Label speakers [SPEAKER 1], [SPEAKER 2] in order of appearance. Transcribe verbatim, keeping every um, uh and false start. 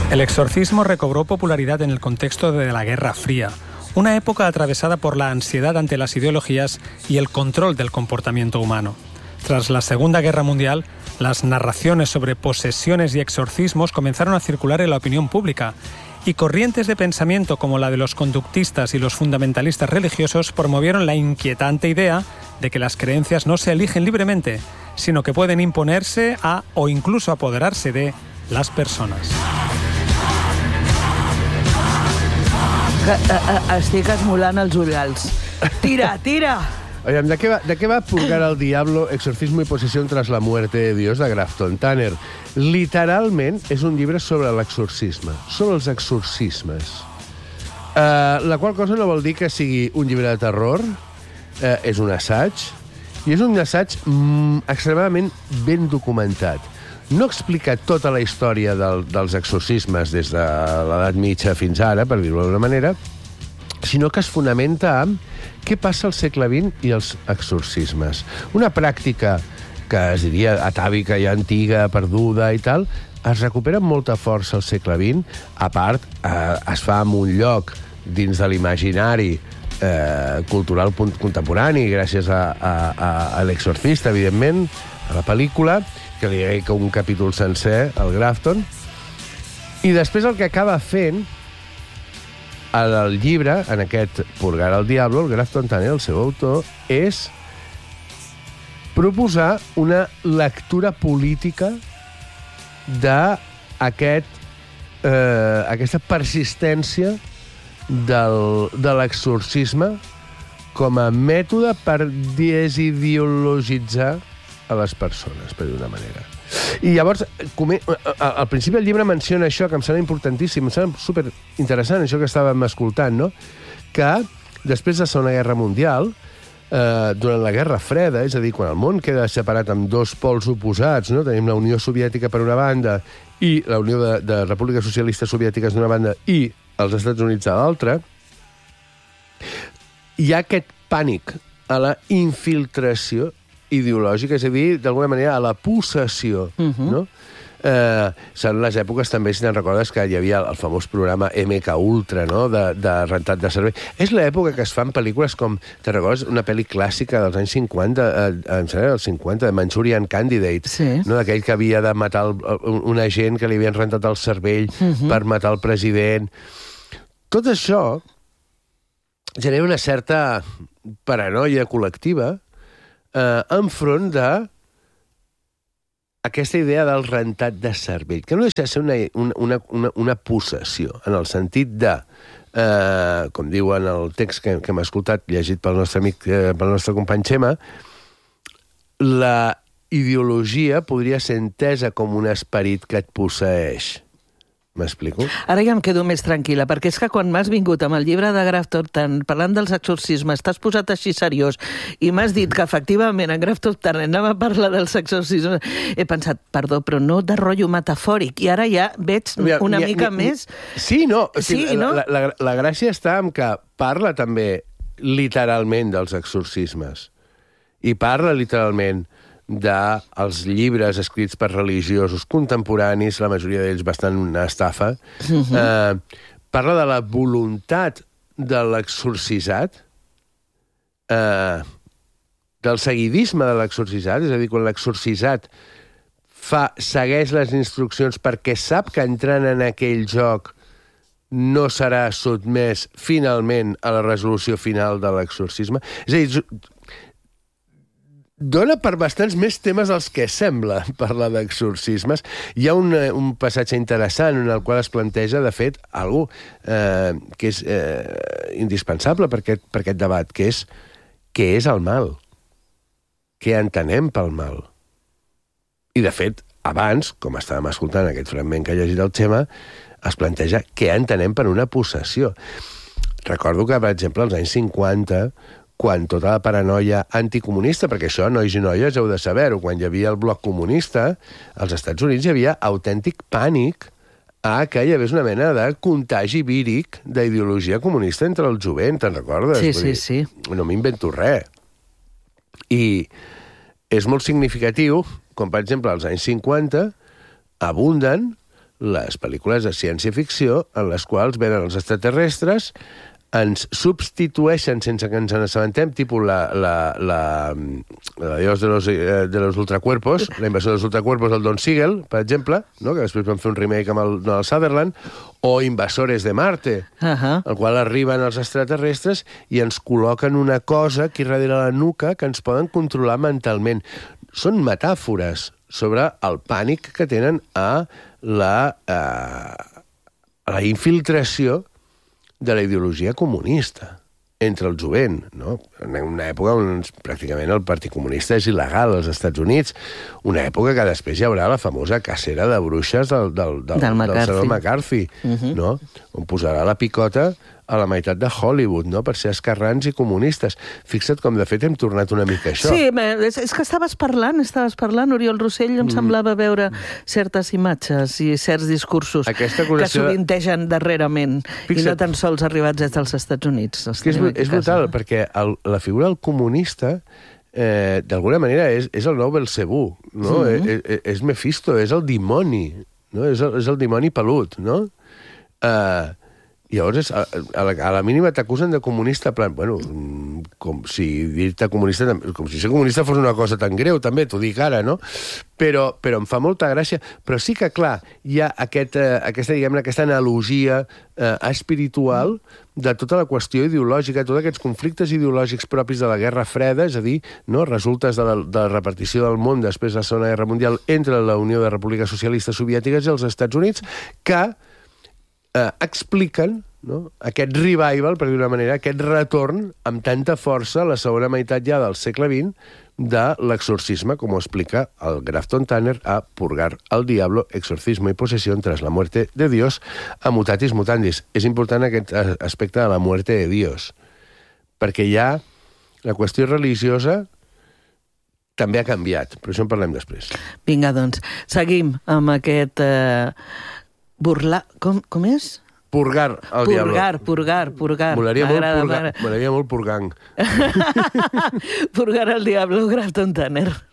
[SPEAKER 1] El exorcismo recobró popularidad en el contexto de la Guerra Fría, una época atravesada por la ansiedad ante las ideologías y el control del comportamiento humano. Tras la Segunda Guerra Mundial, las narraciones sobre posesiones y exorcismos comenzaron a circular en la opinión pública, y corrientes de pensamiento como la de los conductistas y los fundamentalistas religiosos promovieron la inquietante idea de que las creencias no se eligen libremente, sino que pueden imponerse a o incluso apoderarse de las persones.
[SPEAKER 2] Estic esmolant els ullals. Tira, tira!
[SPEAKER 3] Oye, ¿de qué va, de qué va Purgar al Diablo, exorcismo y posesión tras la muerte de Dios, de Grafton Tanner? Literalment és un llibre sobre l'exorcisme, sobre els exorcismes. Uh, la qual cosa no vol dir que sigui un llibre de terror, uh, és un assaig, i és un assaig mm, extremadament ben documentat. No explica tota la història del, dels exorcismes des de l'edat mitja fins ara, per dir-ho d'alguna manera, sinó que es fonamenta amb què passa al segle vint i els exorcismes. Una pràctica que es diria atàvica i antiga, perduda i tal, es recupera amb molta força al segle vint. A part, eh, es fa en un lloc dins de l'imaginari eh, cultural contemporani, gràcies a, a, a, a l'Exorcista, evidentment, a la pel·lícula, que li dedica un capítol sencer al Grafton. I després el que acaba fent el llibre, en aquest Purgar al Diablo, el Grafton Tanner, el seu autor, és proposar una lectura política d'aquest eh, aquesta persistència del, de l'exorcisme com a mètode per desideologitzar a les persones, per dir-ho d'una manera. I llavors, al principi del llibre menciona això, que em sembla importantíssim, em sembla superinteressant, això que estàvem escoltant, no? Que després de la Segona Guerra Mundial, eh, durant la Guerra Freda, és a dir, quan el món queda separat amb dos pols oposats, no? Tenim la Unió Soviètica per una banda i la Unió de, de Repúbliques Socialistes Soviètiques d'una banda i els Estats Units a l'altra, hi ha aquest pànic a la infiltració ideològica, és a dir, d'alguna manera, a la possessió, uh-huh. no? Eh, són les èpoques també, si te'n recordes, que hi havia el famós programa M K Ultra, no?, de, de rentat de cervell. És l'època que es fan pel·lícules com, te'n recordes, una pel·li clàssica dels anys cinquanta, eh, em sembla dels cinquanta, de Manchurian Candidate,
[SPEAKER 2] sí.
[SPEAKER 3] no?, d'aquell que havia de matar el, un, un agent que li havien rentat el cervell uh-huh. per matar el president. Tot això genera una certa paranoia col·lectiva Eh, enfront de aquesta idea del rentat de cervell, que no deixa de ser una, una, una, una possessió, en el sentit de, eh, com diu en el text que, que hem escoltat, llegit pel nostre amic, eh, pel nostre company Xema, la ideologia podria ser entesa com un esperit que et posseeix. M'explico?
[SPEAKER 2] Ara ja em quedo més tranquil·la, perquè és que quan m'has vingut amb el llibre de Grafton Tanner parlant dels exorcismes, t'has posat així seriós i m'has dit que efectivament en Grafton Tanner anava a parlar dels exorcismes, he pensat, perdó, però no de rotllo metafòric, i ara ja veig
[SPEAKER 3] Mira,
[SPEAKER 2] una
[SPEAKER 3] mi,
[SPEAKER 2] mica
[SPEAKER 3] mi,
[SPEAKER 2] més...
[SPEAKER 3] Sí, no,
[SPEAKER 2] sí,
[SPEAKER 3] la,
[SPEAKER 2] no?
[SPEAKER 3] La, la, la gràcia està en que parla també literalment dels exorcismes i parla literalment dels llibres escrits per religiosos contemporanis, la majoria d'ells bastant una estafa, uh-huh. eh, parla de la voluntat de l'exorcisat, eh, del seguidisme de l'exorcisat, és a dir, quan l'exorcisat fa, segueix les instruccions perquè sap que entrant en aquell joc no serà sotmès finalment a la resolució final de l'exorcisme. És a dir, dona per bastants més temes dels que sembla parlar d'exorcismes. Hi ha un, un passatge interessant en el qual es planteja, de fet, algo eh, que és eh, indispensable per aquest, per aquest debat, que és què és el mal? Què entenem pel mal? I, de fet, abans, com estàvem escoltant aquest fragment que ha llegit el Xema, es planteja què entenem per una possessió. Recordo que, per exemple, als anys cinquanta, quan tota la paranoia anticomunista, perquè això, nois i noies, heu de saber-ho, quan hi havia el bloc comunista, als Estats Units hi havia autèntic pànic a que hi hagués una mena de contagi víric d'ideologia comunista entre el jovent, te'n recordes?
[SPEAKER 2] Sí, sí, sí.
[SPEAKER 3] No m'invento res. I és molt significatiu, com per exemple als anys cinquanta, abunden les pel·lícules de ciència-ficció en les quals venen els extraterrestres, ens substitueixen sense que ens n'assabentem, tipus la, la, la, la Dios de los, de los ultracuerpos, la invasió dels ultracuerpos del Don Siegel, per exemple, no? Que després van fer un remake amb el, el Sutherland, o Invasores de Marte,
[SPEAKER 2] uh-huh.
[SPEAKER 3] al qual arriben els extraterrestres i ens col·loquen una cosa aquí darrere la nuca que ens poden controlar mentalment. Són metàfores sobre el pànic que tenen a la, a, a la infiltració de la ideologia comunista entre el jovent, no? En una època on pràcticament el Partit Comunista és il·legal als Estats Units, una època que després hi haurà la famosa cacera de bruixes del, del, del,
[SPEAKER 2] del
[SPEAKER 3] del senador McCarthy,
[SPEAKER 2] uh-huh.
[SPEAKER 3] no? On posarà la picota a la meitat de Hollywood, no? Per ser esquerrans i comunistes. Fixa't com, de fet, hem tornat una mica a això.
[SPEAKER 2] Sí, és, és que estaves parlant, estaves parlant, Oriol Rossell, em mm. semblava veure certes imatges i certs discursos
[SPEAKER 3] aconnexió...
[SPEAKER 2] que sovintegen darrerament,
[SPEAKER 3] Fixa't.
[SPEAKER 2] I no tan sols arribats des dels Estats Units.
[SPEAKER 3] Que és, és brutal, perquè el, la figura del comunista eh, d'alguna manera és, és el nou Belcebú, no? Mm-hmm. és, és Mephisto, és el dimoni, no? És el, és el dimoni pelut, no? Eh... Llavors, a, a, la, a la mínima t'acusen de comunista, plan, bueno, com si dir-te comunista, com si ser comunista fos una cosa tan greu, també, t'ho dic ara, no? Però, però em fa molta gràcia. Però sí que, clar, hi ha aquest, eh, aquesta, diguem-ne, aquesta analogia eh, espiritual de tota la qüestió ideològica, tots aquests conflictes ideològics propis de la Guerra Freda, és a dir, no, resultes de la, de la repartició del món després de la Segona Guerra Mundial entre la Unió de Repúbliques Socialistes Soviètiques i els Estats Units, que Eh, expliquen, no, aquest revival, per dir una manera, aquest retorn amb tanta força a la segona meitat ja del segle vint de l'exorcisme, com ho explica el Grafton Tanner a Purgar al Diablo, exorcismo y posesión tras la muerte de Dios a Mutatis Mutandis. És important aquest aspecte de la muerte de Dios, perquè ja la qüestió religiosa també ha canviat, però això en parlem després.
[SPEAKER 2] Vinga, doncs, seguim amb aquest... Eh... Burla... Com, com és?
[SPEAKER 3] Purgar al Diablo.
[SPEAKER 2] Purgar, purgar, purgar.
[SPEAKER 3] Molaria molt, purgar, molaria molt purgang.
[SPEAKER 2] Purgar al Diablo, Grafton Tanner.